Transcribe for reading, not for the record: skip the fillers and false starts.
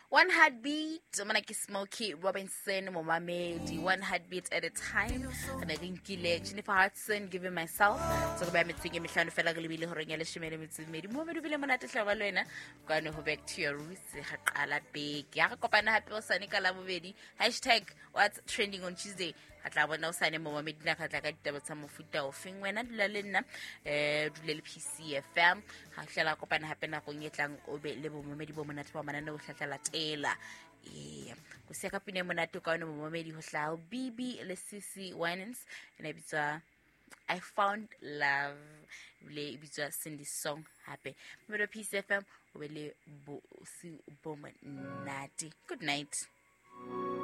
One heartbeat, mona ke Smokey Robinson Momamedi. One heartbeat at a time. And I think Jennifer Hudson, giving myself. So I'm meeting me trying to feel like a little horror. Yellow shimmy with me. Move to be lemon at the Shavalena. Going to go back to your roots. Hakala big. Yakopana happy Sanika Lavovedi. Hashtag what's trending on Tuesday. At Lava no sign Momamedi like double some of Dolphin when at Lalina. Little PCFM. Hakala Copan happen up on Yetlang Obe Level Momedi at woman and no Shatala Taylor. Yeah, kuseka pine mona toka no momedi ho hlao Bibi Lesisi Winans and ebitsa I found love le ebitsa Cindy song happy Mero Peace FM wele bo si boman nati. Good night.